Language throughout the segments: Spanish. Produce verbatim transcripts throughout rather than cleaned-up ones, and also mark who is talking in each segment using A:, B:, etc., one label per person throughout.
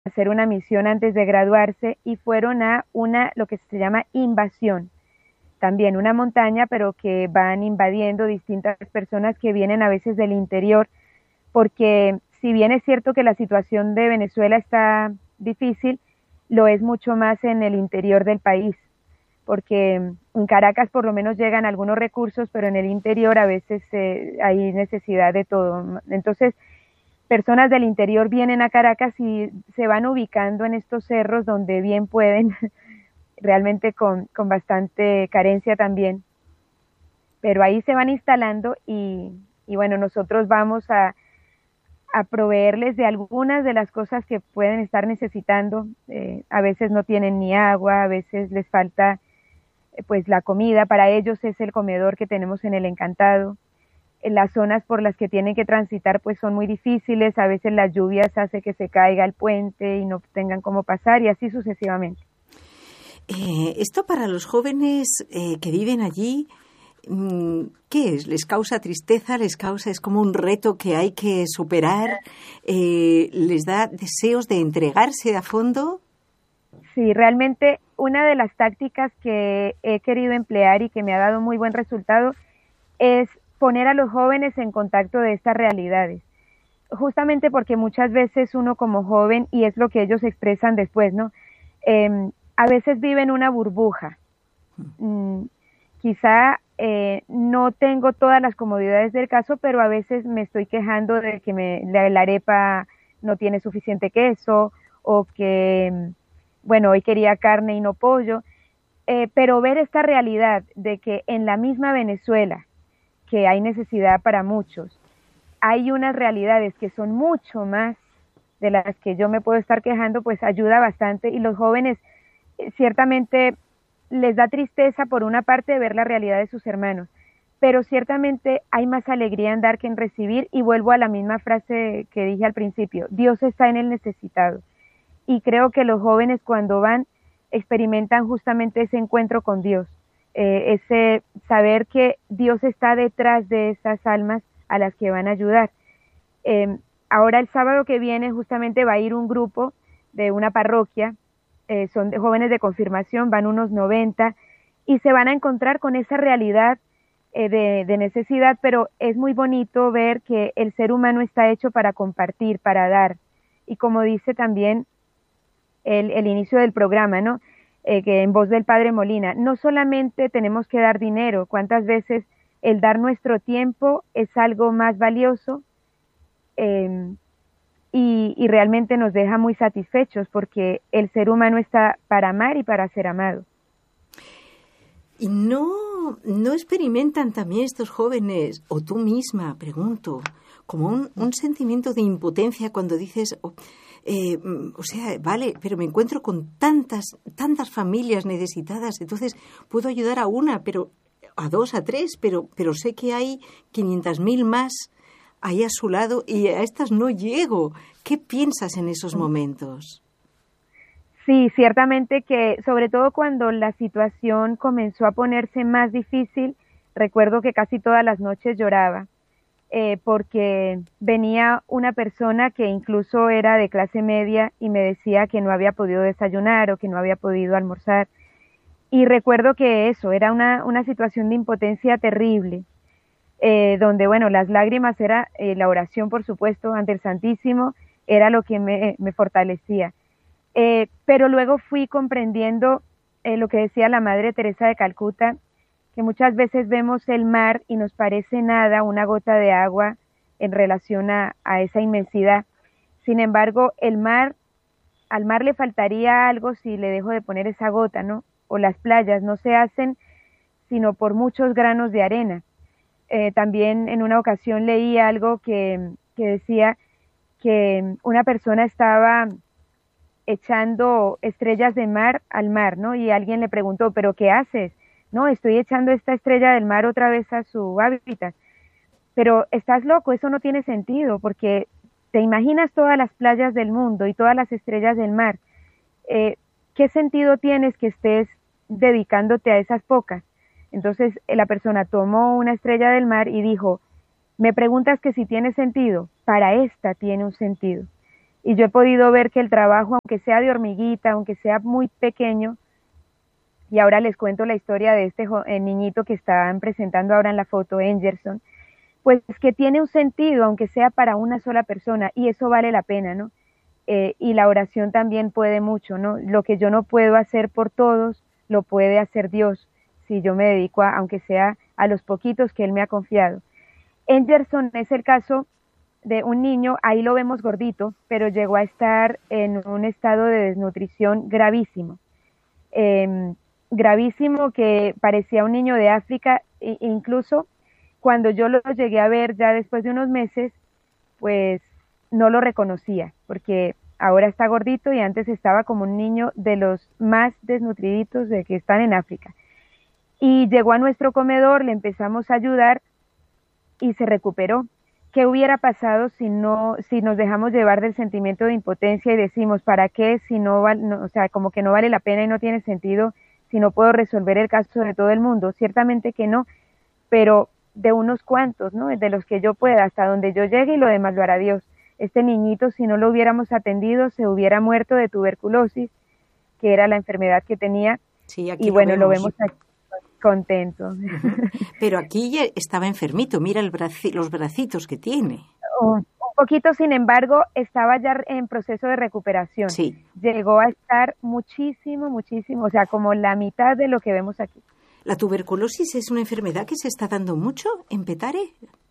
A: hacer una misión antes de graduarse y fueron a una, lo que se llama invasión, también una montaña, pero que van invadiendo distintas personas que vienen a veces del interior, porque si bien es cierto que la situación de Venezuela está difícil, lo es mucho más en el interior del país, porque en Caracas por lo menos llegan algunos recursos, pero en el interior a veces eh, hay necesidad de todo. Entonces, personas del interior vienen a Caracas y se van ubicando en estos cerros donde bien pueden, realmente con, con bastante carencia también, pero ahí se van instalando y, y bueno, nosotros vamos a, a proveerles de algunas de las cosas que pueden estar necesitando. Eh, a veces no tienen ni agua, a veces les falta eh, pues la comida. Para ellos es el comedor que tenemos en el Encantado. En las zonas por las que tienen que transitar pues son muy difíciles, a veces las lluvias hace que se caiga el puente y no tengan cómo pasar y así sucesivamente.
B: Eh, esto para los jóvenes eh, que viven allí, ¿qué es? ¿Les causa tristeza? ¿Les causa, es como un reto que hay que superar? Eh, ¿Les da deseos de entregarse a fondo?
A: Sí, realmente una de las tácticas que he querido emplear y que me ha dado muy buen resultado es poner a los jóvenes en contacto de estas realidades. Justamente porque muchas veces uno como joven, y es lo que ellos expresan después, ¿no? Eh, a veces vive en una burbuja. Mm, quizá eh, no tengo todas las comodidades del caso, pero a veces me estoy quejando de que me, la, la arepa no tiene suficiente queso, o que, bueno, hoy quería carne y no pollo. Eh, pero ver esta realidad de que en la misma Venezuela, que hay necesidad para muchos, hay unas realidades que son mucho más de las que yo me puedo estar quejando, pues ayuda bastante, y los jóvenes eh, ciertamente les da tristeza por una parte de ver la realidad de sus hermanos, pero ciertamente hay más alegría en dar que en recibir, y vuelvo a la misma frase que dije al principio: Dios está en el necesitado, y creo que los jóvenes cuando van experimentan justamente ese encuentro con Dios. Eh, ese saber que Dios está detrás de esas almas a las que van a ayudar. Eh, ahora el sábado que viene justamente va a ir un grupo de una parroquia, eh, son de jóvenes de confirmación, van unos noventa, y se van a encontrar con esa realidad eh, de, de necesidad, pero es muy bonito ver que el ser humano está hecho para compartir, para dar, y como dice también el, el inicio del programa, ¿no? Eh, que en voz del Padre Molina, no solamente tenemos que dar dinero, cuántas veces el dar nuestro tiempo es algo más valioso eh, y, y realmente nos deja muy satisfechos, porque el ser humano está para amar y para ser amado.
B: ¿Y no, no experimentan también estos jóvenes, o tú misma, pregunto, como un, un sentimiento de impotencia cuando dices... Oh, Eh, o sea, vale, pero me encuentro con tantas, tantas familias necesitadas, entonces puedo ayudar a una, pero a dos, a tres, pero, pero sé que hay quinientas mil más ahí a su lado y a estas no llego. ¿Qué piensas en esos momentos?
A: Sí, ciertamente que, sobre todo cuando la situación comenzó a ponerse más difícil, recuerdo que casi todas las noches lloraba. Eh, porque venía una persona que incluso era de clase media y me decía que no había podido desayunar o que no había podido almorzar. Y recuerdo que eso, era una, una situación de impotencia terrible, eh, donde, bueno, las lágrimas era, eh, la oración, por supuesto, ante el Santísimo, era lo que me, me fortalecía. Eh, pero luego fui comprendiendo eh, lo que decía la Madre Teresa de Calcuta, que muchas veces vemos el mar y nos parece nada, una gota de agua en relación a, a esa inmensidad. Sin embargo, el mar, al mar le faltaría algo si le dejo de poner esa gota, ¿no? O las playas no se hacen sino por muchos granos de arena. Eh, también en una ocasión leí algo que, que decía que una persona estaba echando estrellas de mar al mar, ¿no? Y alguien le preguntó, ¿pero qué haces? No, estoy echando esta estrella del mar otra vez a su hábitat. Pero estás loco, eso no tiene sentido, porque te imaginas todas las playas del mundo y todas las estrellas del mar. Eh, ¿Qué sentido tienes que estés dedicándote a esas pocas? Entonces la persona tomó una estrella del mar y dijo, me preguntas que si tiene sentido, para esta tiene un sentido. Y yo he podido ver que el trabajo, aunque sea de hormiguita, aunque sea muy pequeño, y ahora les cuento la historia de este jo- eh, niñito que están presentando ahora en la foto, Engerson, pues que tiene un sentido, aunque sea para una sola persona, y eso vale la pena, ¿no? Eh, y la oración también puede mucho, ¿no? Lo que yo no puedo hacer por todos, lo puede hacer Dios, si yo me dedico a, aunque sea a los poquitos que Él me ha confiado. Engerson es el caso de un niño, ahí lo vemos gordito, pero llegó a estar en un estado de desnutrición gravísimo. Eh, gravísimo, que parecía un niño de África, e incluso cuando yo lo llegué a ver ya después de unos meses, pues no lo reconocía, porque ahora está gordito y antes estaba como un niño de los más desnutriditos de que están en África. Y llegó a nuestro comedor, le empezamos a ayudar y se recuperó. ¿Qué hubiera pasado si no, si nos dejamos llevar del sentimiento de impotencia y decimos, ¿para qué? Si no, val, no, o sea, como que no vale la pena y no tiene sentido, si no puedo resolver el caso de todo el mundo. Ciertamente que no, pero de unos cuantos, ¿no? De los que yo pueda, hasta donde yo llegue, y lo demás lo hará Dios. Este niñito, si no lo hubiéramos atendido, se hubiera muerto de tuberculosis, que era la enfermedad que tenía.
B: Sí, aquí
A: y
B: lo
A: bueno,
B: vemos.
A: lo vemos aquí contento.
B: Pero aquí ya estaba enfermito, mira el braci, los bracitos que tiene.
A: Un, un poquito, sin embargo, estaba ya en proceso de recuperación.
B: Sí.
A: Llegó a estar muchísimo, muchísimo, o sea, como la mitad de lo que vemos aquí.
B: ¿La tuberculosis es una enfermedad que se está dando mucho en Petare?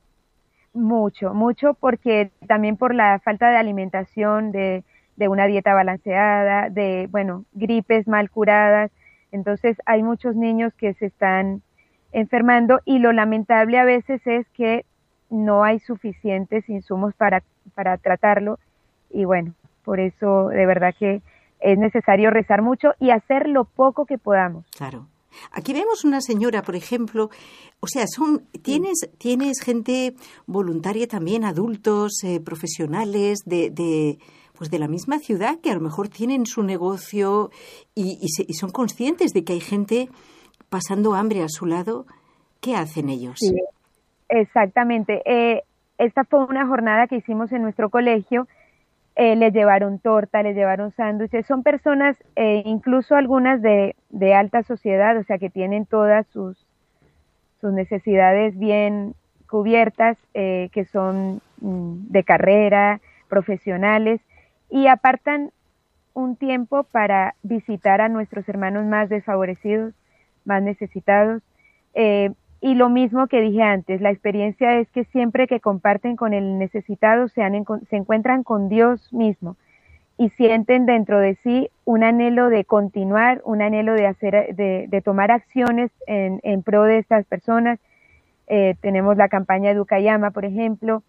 A: Mucho, mucho, porque también por la falta de alimentación, de, de una dieta balanceada, de, bueno, gripes mal curadas. Entonces hay muchos niños que se están enfermando, y lo lamentable a veces es que no hay suficientes insumos para, para tratarlo, y bueno, por eso de verdad que es necesario rezar mucho y hacer lo poco que podamos.
B: Claro. Aquí vemos una señora, por ejemplo, o sea, son tienes tienes gente voluntaria también, adultos, eh, profesionales de, de pues de la misma ciudad, que a lo mejor tienen su negocio y, y, se, y son conscientes de que hay gente pasando hambre a su lado. ¿Qué hacen ellos?
A: Sí, exactamente. Eh, esta fue una jornada que hicimos en nuestro colegio. Eh, le llevaron torta, le llevaron sándwiches. Son personas, eh, incluso algunas de, de alta sociedad, o sea, que tienen todas sus, sus necesidades bien cubiertas, eh, que son mm, de carrera, profesionales, y apartan un tiempo para visitar a nuestros hermanos más desfavorecidos, más necesitados. Eh, y lo mismo que dije antes, la experiencia es que siempre que comparten con el necesitado se, han, se encuentran con Dios mismo y sienten dentro de sí un anhelo de continuar, un anhelo de hacer, de, de tomar acciones en, en pro de estas personas. Eh, tenemos la campaña Educayama, por ejemplo,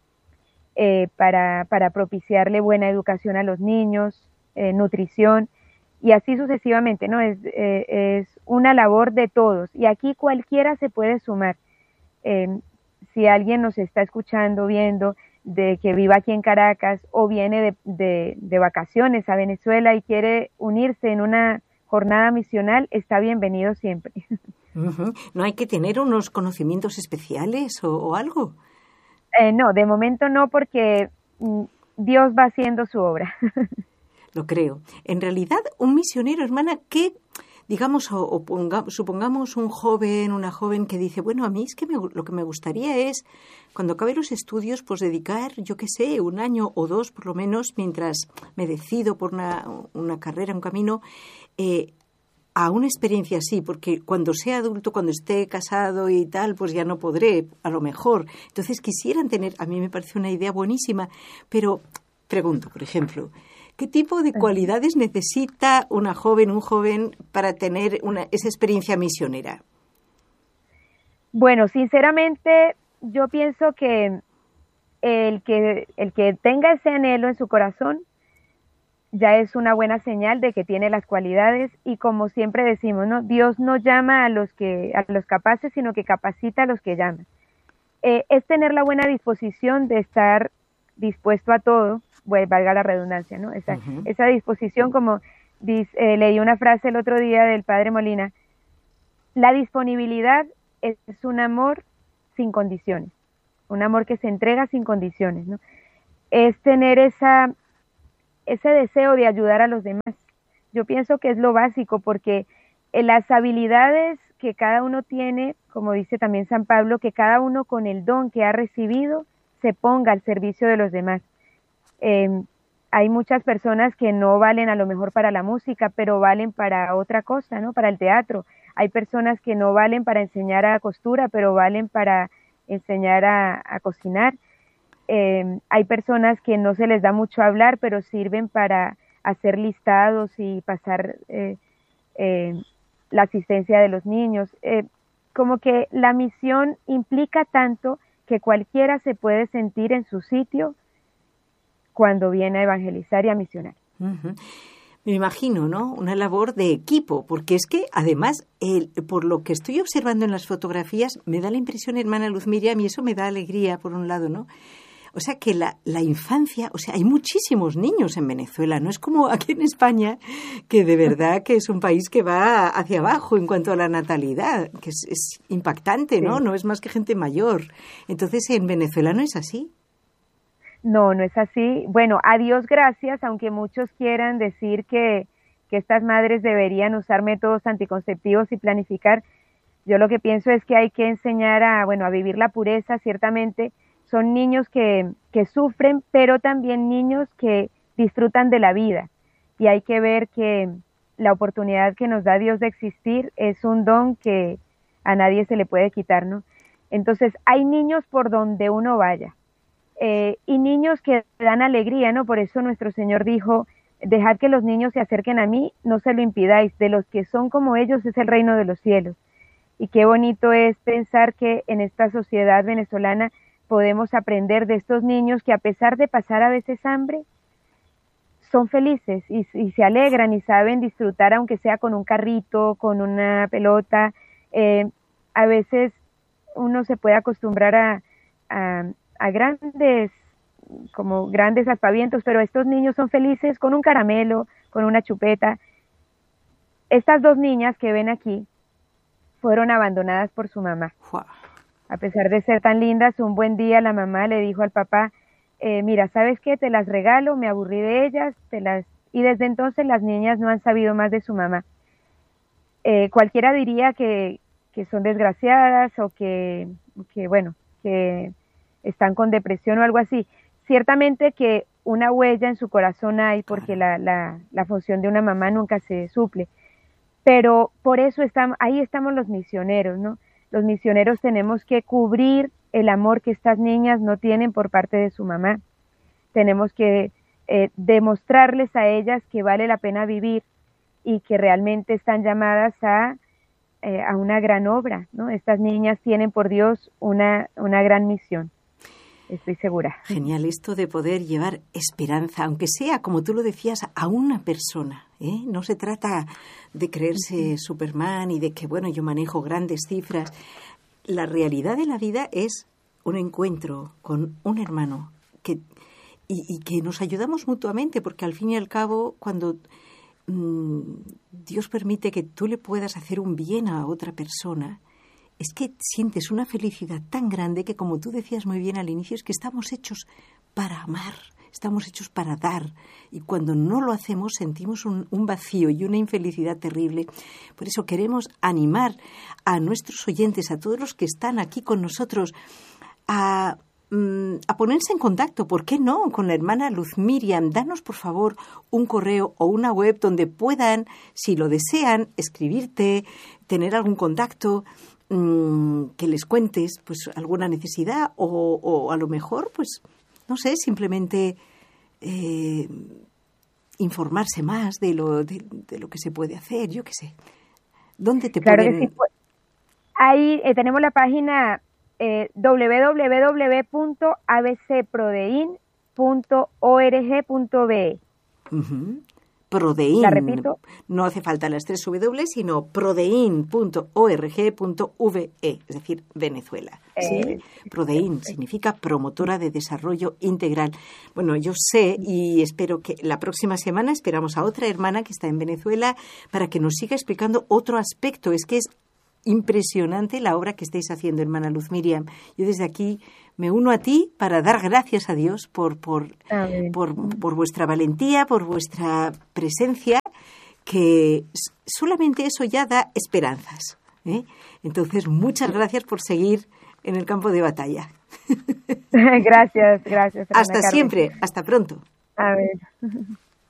A: eh, para, para propiciarle buena educación a los niños, eh, nutrición, y así sucesivamente, ¿no? Es, eh, es una labor de todos, y aquí cualquiera se puede sumar. Eh, si alguien nos está escuchando, viendo, de que viva aquí en Caracas o viene de, de, de vacaciones a Venezuela y quiere unirse en una jornada misional, está bienvenido siempre.
B: Uh-huh. ¿No hay que tener unos conocimientos especiales o, o algo?
A: Eh, no, de momento no, porque mm, Dios va haciendo su obra.
B: Lo creo. En realidad, un misionero, hermana, que, digamos, o, o ponga, supongamos un joven, una joven que dice, bueno, a mí es que me, lo que me gustaría es, cuando acabe los estudios, pues dedicar, yo qué sé, un año o dos, por lo menos, mientras me decido por una, una carrera, un camino, eh, a una experiencia así, porque cuando sea adulto, cuando esté casado y tal, pues ya no podré, a lo mejor. Entonces quisieran tener, a mí me parece una idea buenísima, pero pregunto, por ejemplo, ¿qué tipo de cualidades necesita una joven, un joven para tener una, esa experiencia misionera?
A: Bueno, sinceramente, yo pienso que el que el que tenga ese anhelo en su corazón ya es una buena señal de que tiene las cualidades, y como siempre decimos, ¿no? Dios no llama a los que a los capaces, sino que capacita a los que llaman. Eh, es tener la buena disposición de estar dispuesto a todo, bueno, valga la redundancia, ¿no? Esa, uh-huh. esa disposición, como dice, eh, leí una frase el otro día del Padre Molina, la disponibilidad es un amor sin condiciones, un amor que se entrega sin condiciones, ¿no? Es tener esa ese deseo de ayudar a los demás. Yo pienso que es lo básico, porque eh, las habilidades que cada uno tiene, como dice también San Pablo, que cada uno con el don que ha recibido se ponga al servicio de los demás. Eh, hay muchas personas que no valen a lo mejor para la música, pero valen para otra cosa, ¿no? Para el teatro. Hay personas que no valen para enseñar a costura, pero valen para enseñar a, a cocinar. Eh, hay personas que no se les da mucho hablar, pero sirven para hacer listados y pasar eh, eh, la asistencia de los niños. Eh, como que la misión implica tanto que cualquiera se puede sentir en su sitio cuando viene a evangelizar y a misionar.
B: Uh-huh. Me imagino, ¿no? Una labor de equipo, porque es que además, el, por lo que estoy observando en las fotografías, me da la impresión, hermana Luz Miriam, y eso me da alegría por un lado, ¿no? O sea, que la, la infancia, o sea, hay muchísimos niños en Venezuela, no es como aquí en España, que de verdad que es un país que va hacia abajo en cuanto a la natalidad, que es, es impactante, ¿no? Sí. No es más que gente mayor. Entonces, en Venezuela no es así.
A: No, no es así. Bueno, a Dios gracias, aunque muchos quieran decir que, que estas madres deberían usar métodos anticonceptivos y planificar, yo lo que pienso es que hay que enseñar a, bueno, a vivir la pureza, ciertamente. Son niños que, que sufren, pero también niños que disfrutan de la vida. Y hay que ver que la oportunidad que nos da Dios de existir es un don que a nadie se le puede quitar, ¿no? Entonces, hay niños por donde uno vaya. Eh, y niños que dan alegría, ¿no? Por eso nuestro Señor dijo, dejad que los niños se acerquen a mí, no se lo impidáis, de los que son como ellos es el reino de los cielos. Y qué bonito es pensar que en esta sociedad venezolana podemos aprender de estos niños que a pesar de pasar a veces hambre, son felices y, y se alegran y saben disfrutar, aunque sea con un carrito, con una pelota. Eh, a veces uno se puede acostumbrar a, a, a grandes, como grandes aspavientos, pero estos niños son felices con un caramelo, con una chupeta. Estas dos niñas que ven aquí fueron abandonadas por su mamá.
B: Wow.
A: A pesar de ser tan lindas, un buen día la mamá le dijo al papá, eh, mira, ¿sabes qué? Te las regalo, me aburrí de ellas, te las... y desde entonces las niñas no han sabido más de su mamá. Eh, cualquiera diría que, que son desgraciadas o que, que, bueno, que están con depresión o algo así. Ciertamente que una huella en su corazón hay, porque la, la, la función de una mamá nunca se suple. Pero por eso estamos, ahí estamos los misioneros, ¿no? Los misioneros tenemos que cubrir el amor que estas niñas no tienen por parte de su mamá. Tenemos que eh, demostrarles a ellas que vale la pena vivir y que realmente están llamadas a, eh, a una gran obra, ¿no? Estas niñas tienen por Dios una, una gran misión. Estoy segura.
B: Genial esto de poder llevar esperanza, aunque sea, como tú lo decías, a una persona, ¿eh? No se trata de creerse Superman y de que, bueno, yo manejo grandes cifras. La realidad de la vida es un encuentro con un hermano que, y, y que nos ayudamos mutuamente, porque al fin y al cabo, cuando mmm, Dios permite que tú le puedas hacer un bien a otra persona, es que sientes una felicidad tan grande que, como tú decías muy bien al inicio, es que estamos hechos para amar, estamos hechos para dar. Y cuando no lo hacemos sentimos un, un vacío y una infelicidad terrible. Por eso queremos animar a nuestros oyentes, a todos los que están aquí con nosotros, a, a ponerse en contacto, ¿por qué no?, con la hermana Luz Miriam. Danos, por favor, un correo o una web donde puedan, si lo desean, escribirte, tener algún contacto, que les cuentes pues alguna necesidad o, o a lo mejor, pues, no sé, simplemente eh, informarse más de lo, de, de lo que se puede hacer, yo qué sé. ¿Dónde te
A: claro
B: pueden...?
A: Que sí. Ahí eh, tenemos la página eh, doble u doble u doble u punto a b c prodein punto org punto b e.
B: Uh-huh. Prodein.
A: La repito.
B: No hace falta las tres W, sino prodein punto org punto v e, es decir, Venezuela. ¿Sí? Eh, Prodein eh, significa promotora de desarrollo integral. Bueno, yo sé y espero que la próxima semana esperamos a otra hermana que está en Venezuela para que nos siga explicando otro aspecto. Es que es impresionante la obra que estáis haciendo, hermana Luz Miriam. Yo desde aquí me uno a ti para dar gracias a Dios por, por, por, por vuestra valentía, por vuestra presencia, que solamente eso ya da esperanzas, ¿eh? Entonces, muchas gracias por seguir en el campo de batalla.
A: Gracias, gracias.
B: Hasta siempre, hasta pronto.
A: A ver.